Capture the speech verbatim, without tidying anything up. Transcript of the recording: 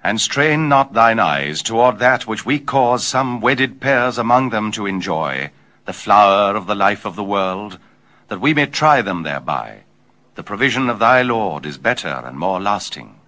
And strain not thine eyes toward that which we cause some wedded pairs among them to enjoy, the flower of the life of the world, that we may try them thereby. The provision of thy Lord is better and more lasting.